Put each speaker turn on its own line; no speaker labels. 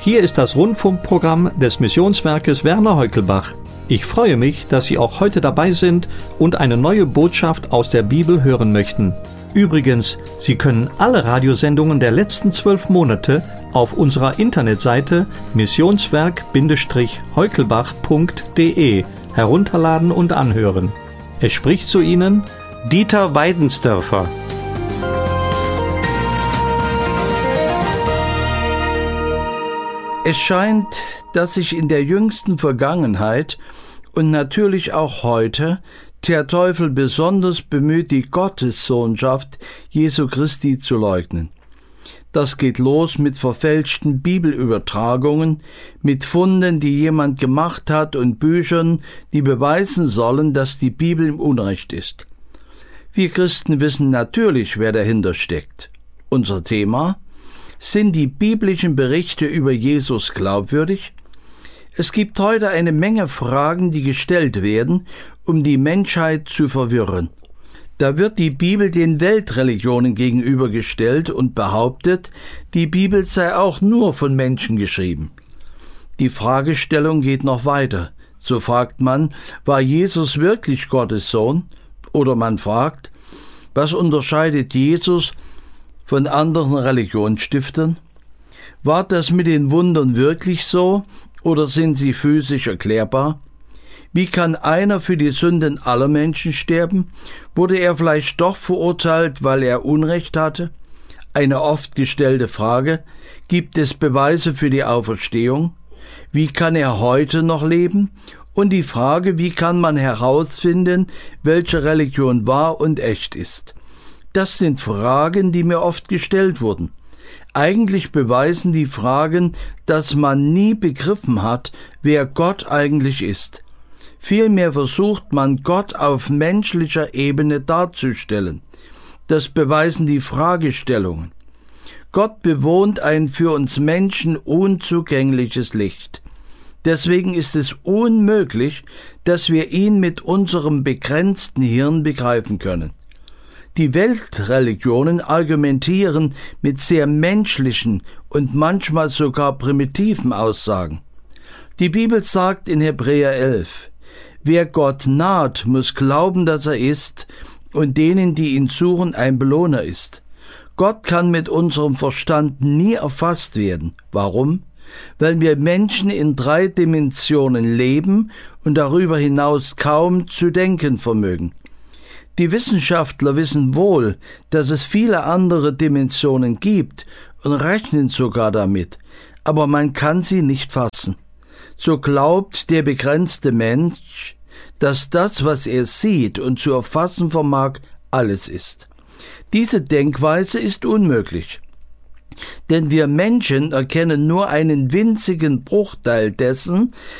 Hier ist das Rundfunkprogramm des Missionswerkes Werner Heukelbach. Ich freue mich, dass Sie auch heute dabei sind und eine neue Botschaft aus der Bibel hören möchten. Übrigens, Sie können alle Radiosendungen der letzten 12 Monate auf unserer Internetseite missionswerk-heukelbach.de herunterladen und anhören. Es spricht zu Ihnen Dieter Weidensdörfer.
Es scheint, dass sich in der jüngsten Vergangenheit und natürlich auch heute der Teufel besonders bemüht, die Gottessohnschaft Jesu Christi zu leugnen. Das geht los mit verfälschten Bibelübertragungen, mit Funden, die jemand gemacht hat und Büchern, die beweisen sollen, dass die Bibel im Unrecht ist. Wir Christen wissen natürlich, wer dahinter steckt. Unser Thema: Sind die biblischen Berichte über Jesus glaubwürdig? Es gibt heute eine Menge Fragen, die gestellt werden, um die Menschheit zu verwirren. Da wird die Bibel den Weltreligionen gegenübergestellt und behauptet, die Bibel sei auch nur von Menschen geschrieben. Die Fragestellung geht noch weiter. So fragt man, war Jesus wirklich Gottes Sohn? Oder man fragt, was unterscheidet Jesus von anderen Religionsstiftern? War das mit den Wundern wirklich so oder sind sie physisch erklärbar? Wie kann einer für die Sünden aller Menschen sterben? Wurde er vielleicht doch verurteilt, weil er Unrecht hatte? Eine oft gestellte Frage: Gibt es Beweise für die Auferstehung? Wie kann er heute noch leben? Und die Frage: Wie kann man herausfinden, welche Religion wahr und echt ist? Das sind Fragen, die mir oft gestellt wurden. Eigentlich beweisen die Fragen, dass man nie begriffen hat, wer Gott eigentlich ist. Vielmehr versucht man, Gott auf menschlicher Ebene darzustellen. Das beweisen die Fragestellungen. Gott bewohnt ein für uns Menschen unzugängliches Licht. Deswegen ist es unmöglich, dass wir ihn mit unserem begrenzten Hirn begreifen können. Die Weltreligionen argumentieren mit sehr menschlichen und manchmal sogar primitiven Aussagen. Die Bibel sagt in Hebräer 11, wer Gott naht, muss glauben, dass er ist und denen, die ihn suchen, ein Belohner ist. Gott kann mit unserem Verstand nie erfasst werden. Warum? Weil wir Menschen in 3 Dimensionen leben und darüber hinaus kaum zu denken vermögen. Die Wissenschaftler wissen wohl, dass es viele andere Dimensionen gibt und rechnen sogar damit, aber man kann sie nicht fassen. So glaubt der begrenzte Mensch, dass das, was er sieht und zu erfassen vermag, alles ist. Diese Denkweise ist unmöglich. Denn wir Menschen erkennen nur einen winzigen Bruchteil dessen,